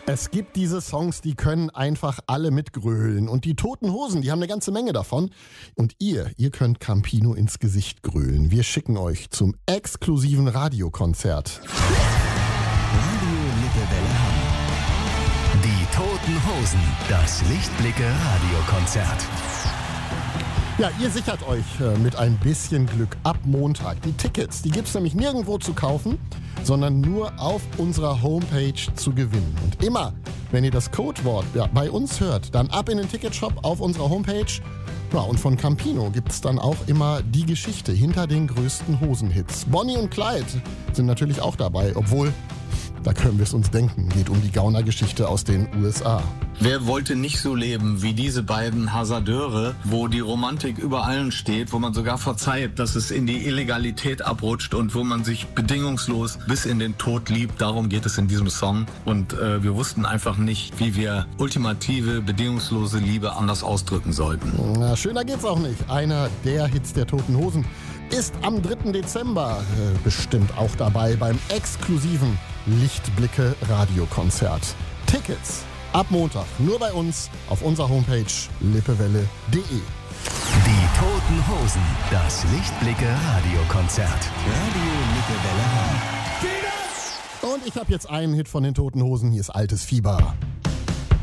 Es gibt diese Songs, die können einfach alle mitgrölen. Und die Toten Hosen, die haben eine ganze Menge davon. Und ihr könnt Campino ins Gesicht grölen. Wir schicken euch zum exklusiven Radiokonzert. Radio Lippewelle Hamm. Die Toten Hosen, das Lichtblicke-Radiokonzert. Ja, ihr sichert euch mit ein bisschen Glück ab Montag. Die Tickets, die gibt's nämlich nirgendwo zu kaufen, sondern nur auf unserer Homepage zu gewinnen. Und immer, wenn ihr das Codewort bei uns hört, dann ab in den Ticketshop auf unserer Homepage. Ja, und von Campino gibt's dann auch immer die Geschichte hinter den größten Hosenhits. Bonnie und Clyde sind natürlich auch dabei, obwohl, da können wir es uns denken, geht um die Gaunergeschichte aus den USA. Wer wollte nicht so leben wie diese beiden Hasardeure, wo die Romantik über allen steht, wo man sogar verzeiht, dass es in die Illegalität abrutscht und wo man sich bedingungslos bis in den Tod liebt. Darum geht es in diesem Song. Und wir wussten einfach nicht, wie wir ultimative, bedingungslose Liebe anders ausdrücken sollten. Na, schöner geht's auch nicht. Einer der Hits der Toten Hosen ist am 3. Dezember bestimmt auch dabei beim exklusiven Lichtblicke Radiokonzert. Tickets ab Montag nur bei uns auf unserer Homepage lippewelle.de. Die Toten Hosen, das Lichtblicke Radiokonzert. Radio Lippewelle Hamm. Und ich habe jetzt einen Hit von den Toten Hosen. Hier ist Altes Fieber.